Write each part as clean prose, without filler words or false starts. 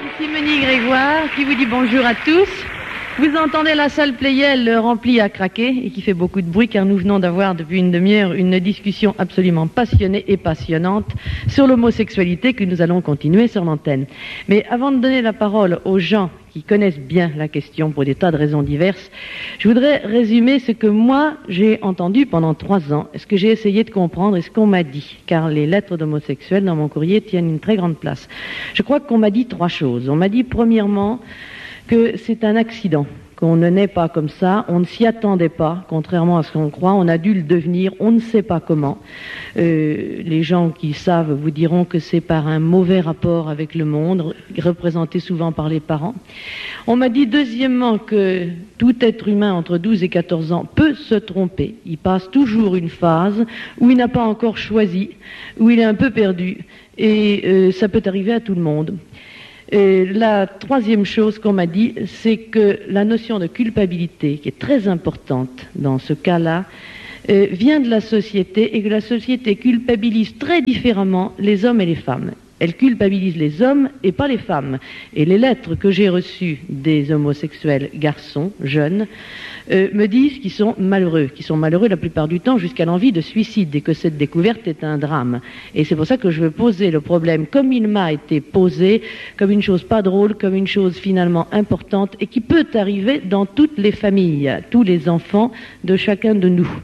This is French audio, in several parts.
Ici Monique Grégoire qui vous dit bonjour à tous. Vous entendez la salle Playel remplie à craquer et qui fait beaucoup de bruit car nous venons d'avoir depuis une demi-heure une discussion absolument passionnée et passionnante sur l'homosexualité que nous allons continuer sur l'antenne. Mais avant de donner la parole aux gens qui connaissent bien la question pour des tas de raisons diverses, je voudrais résumer ce que moi j'ai entendu pendant 3 ans, ce que j'ai essayé de comprendre et ce qu'on m'a dit, car les lettres d'homosexuels dans mon courrier tiennent une très grande place. Je crois qu'on m'a dit 3 choses. On m'a dit premièrement que c'est un accident, qu'on ne naît pas comme ça, on ne s'y attendait pas, contrairement à ce qu'on croit, on a dû le devenir, on ne sait pas comment. Les gens qui savent vous diront que c'est par un mauvais rapport avec le monde, représenté souvent par les parents. On m'a dit deuxièmement que tout être humain entre 12 et 14 ans peut se tromper. Il passe toujours une phase où il n'a pas encore choisi, où il est un peu perdu, et ça peut arriver à tout le monde. Et la troisième chose qu'on m'a dit, c'est que la notion de culpabilité, qui est très importante dans ce cas-là, vient de la société et que la société culpabilise très différemment les hommes et les femmes. Elle culpabilise les hommes et pas les femmes. Et les lettres que j'ai reçues des homosexuels garçons, jeunes, me disent qu'ils sont malheureux la plupart du temps jusqu'à l'envie de suicide et que cette découverte est un drame. Et c'est pour ça que je veux poser le problème comme il m'a été posé, comme une chose pas drôle, comme une chose finalement importante et qui peut arriver dans toutes les familles, tous les enfants de chacun de nous.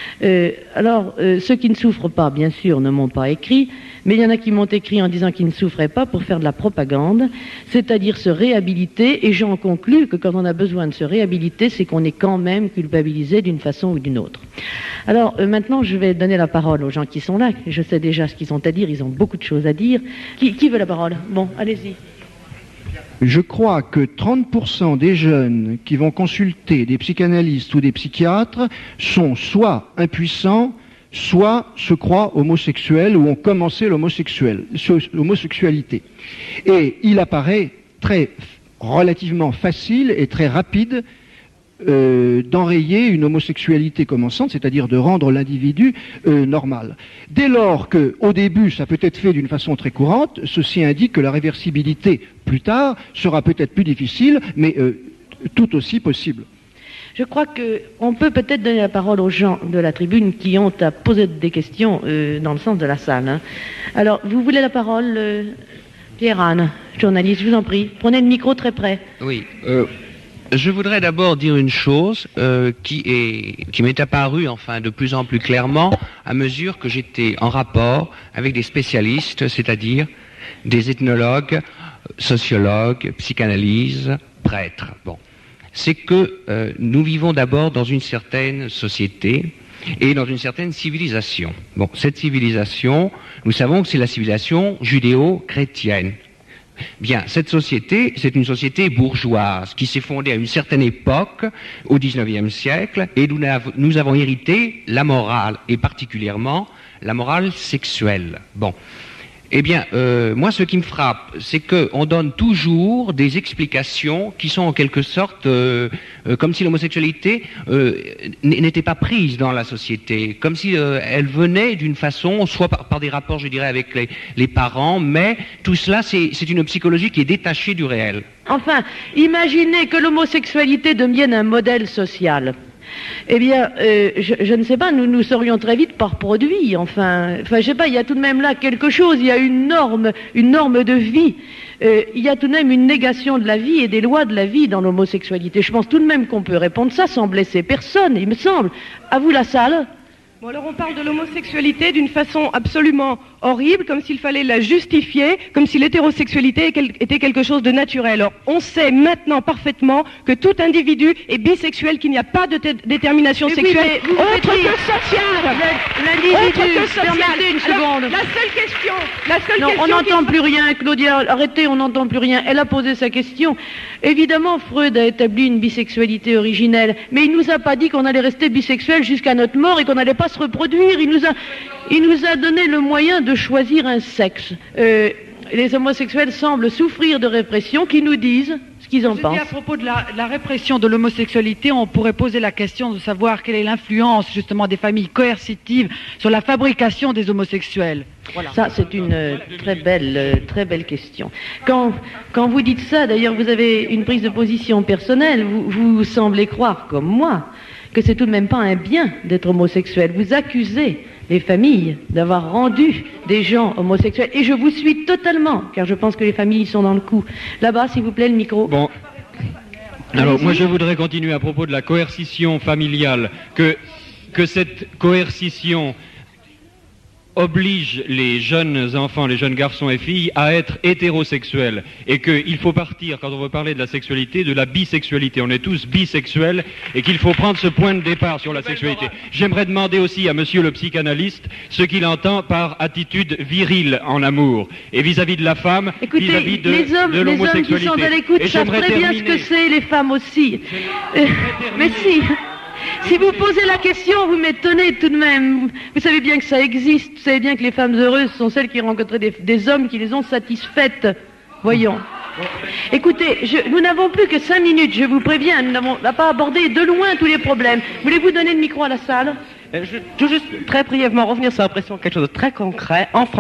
Ceux qui ne souffrent pas, bien sûr, ne m'ont pas écrit, mais il y en a qui m'ont écrit en disant qu'ils ne souffraient pas pour faire de la propagande, c'est-à-dire se réhabiliter, et j'en conclus que quand on a besoin de se réhabiliter, c'est qu'on est quand même culpabilisé d'une façon ou d'une autre. Alors maintenant, je vais donner la parole aux gens qui sont là, je sais déjà ce qu'ils ont à dire, ils ont beaucoup de choses à dire. Qui veut la parole? Bon, allez-y. Je crois que 30% des jeunes qui vont consulter des psychanalystes ou des psychiatres sont soit impuissants, soit se croient homosexuels ou ont commencé l'homosexualité. Et il apparaît relativement facile et très rapide d'enrayer une homosexualité commençante, c'est-à-dire de rendre l'individu normal. Dès lors que, au début, ça peut être fait d'une façon très courante, ceci indique que la réversibilité plus tard sera peut-être plus difficile, mais tout aussi possible. Je crois qu'on peut peut-être donner la parole aux gens de la tribune qui ont à poser des questions dans le sens de la salle. Hein. Alors, vous voulez la parole, Pierre-Anne, journaliste, je vous en prie. Prenez le micro très près. Oui. Je voudrais d'abord dire une chose qui m'est apparue enfin de plus en plus clairement à mesure que j'étais en rapport avec des spécialistes, c'est-à-dire des ethnologues, sociologues, psychanalystes, prêtres. Bon. C'est que nous vivons d'abord dans une certaine société et dans une certaine civilisation. Bon, cette civilisation, nous savons que c'est la civilisation judéo-chrétienne. Bien, cette société, c'est une société bourgeoise qui s'est fondée à une certaine époque, au XIXe siècle, et nous avons hérité la morale, et particulièrement la morale sexuelle. Bon. Eh bien, moi, ce qui me frappe, c'est qu'on donne toujours des explications qui sont en quelque sorte comme si l'homosexualité n'était pas prise dans la société, comme si elle venait d'une façon, soit par des rapports, je dirais, avec les parents, mais tout cela, c'est une psychologie qui est détachée du réel. Enfin, imaginez que l'homosexualité devienne un modèle social. Eh bien, je ne sais pas, nous serions très vite par produit, enfin, je sais pas, il y a tout de même là quelque chose, il y a une norme de vie, il y a tout de même une négation de la vie et des lois de la vie dans l'homosexualité. Je pense tout de même qu'on peut répondre ça sans blesser personne, il me semble. À vous la salle. Bon, alors on parle de l'homosexualité d'une façon absolument horrible, comme s'il fallait la justifier, comme si l'hétérosexualité était quelque chose de naturel. Alors, on sait maintenant parfaitement que tout individu est bisexuel, qu'il n'y a pas de détermination sexuelle autre que sociale. L'individu, permettez une seconde. La seule question. On n'entend plus rien, Claudia, arrêtez, on n'entend plus rien. Elle a posé sa question. Évidemment, Freud a établi une bisexualité originelle, mais il nous a pas dit qu'on allait rester bisexuel jusqu'à notre mort et qu'on n'allait pas se reproduire. Il nous a donné le moyen de choisir un sexe. Les homosexuels semblent souffrir de répression qui nous disent ce qu'ils en pensent. À propos de la répression de l'homosexualité, on pourrait poser la question de savoir quelle est l'influence justement des familles coercitives sur la fabrication des homosexuels. Voilà. Ça, c'est une très belle question. Quand vous dites ça, d'ailleurs, vous avez une prise de position personnelle. Vous semblez croire, comme moi, que c'est tout de même pas un bien d'être homosexuel. Vous accusez les familles d'avoir rendu des gens homosexuels. Et je vous suis totalement, car je pense que les familles sont dans le coup. Là-bas, s'il vous plaît, le micro. Bon. Alors, moi, je voudrais continuer à propos de la coercition familiale, que cette coercition oblige les jeunes enfants, les jeunes garçons et filles à être hétérosexuels et qu'il faut partir, quand on veut parler de la sexualité, de la bisexualité. On est tous bisexuels et qu'il faut prendre ce point de départ sur la sexualité. J'aimerais demander aussi à monsieur le psychanalyste ce qu'il entend par attitude virile en amour et vis-à-vis de la femme, écoutez, vis-à-vis de l'homosexualité. Les hommes qui sont à l'écoute savent très bien ce que c'est, les femmes aussi. Mais si vous posez la question, vous m'étonnez tout de même. Vous savez bien que ça existe. Vous savez bien que les femmes heureuses sont celles qui rencontrent des hommes qui les ont satisfaites. Voyons. Écoutez, nous n'avons plus que 5 minutes, je vous préviens. Nous n'avons pas abordé de loin tous les problèmes. Voulez-vous donner le micro à la salle ? Je veux juste très brièvement revenir sur l'impression de quelque chose de très concret. En France,